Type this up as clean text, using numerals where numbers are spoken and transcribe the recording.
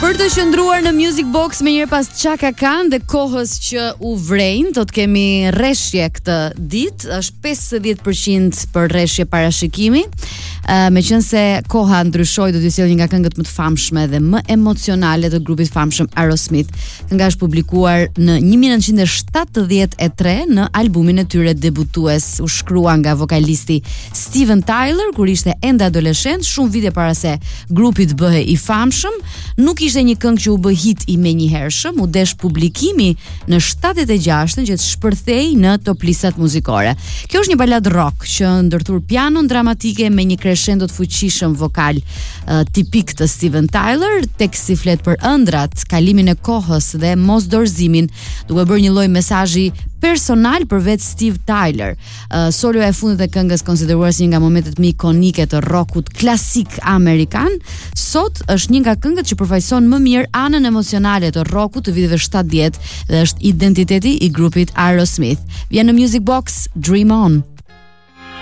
Për të qëndruar në Music Box me njëherë pas Chaka Khan dhe kohës që u vrejnë, do të kemi rreshje këtë ditë, është 50% për rreshje parashikimi. Meqense koha ndryshoi, do t'ju sjell një nga këngët më të famshme dhe më emocionale të grupit famshëm Aerosmith. Kënga është publikuar në 1973 në albumin e tyre debutues, u shkrua nga vokalisti Steven Tyler kur ishte ende adoleshent, shumë vite para se grupi të bëhej i famshëm. Nuk ishte një këngë që u bë hit i menjëhershëm, u desh publikimi në 76-ën që të shpërthej në top listat muzikore. Kjo është një balad rock që ndërthur pianon dramatike me një crescendo të fuqishëm vokal tipik të Steven Tyler, teksti flet për ëndrat, kalimin e kohës dhe mos dorëzimin, duke bërë një lloj mesazhi personal për vetë Steve Tyler. Soloja e fundit e këngës konsideruar si një nga momentet më ikonike të rockut klasik amerikan, sot është një nga këngët që përfaqëson më mirë anën emocionale të rockut të viteve 70 dhe është identiteti i grupit Aerosmith. Vjen në Music Box, Dream On.